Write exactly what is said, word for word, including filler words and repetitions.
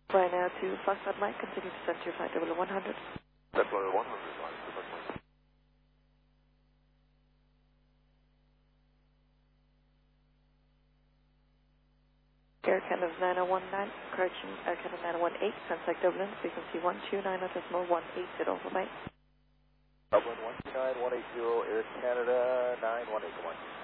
Right now to Foxtrot Mike, continue to send your flight level one hundred. That's level one hundred, line to Foxtrot. Air Canada nine oh one nine, correction, Air Canada nine oh one eight, contact Dublin, frequency one two nine decimal one eight zero, bye-bye. Dublin one two nine one eight zero, Air Canada nine one eight, one.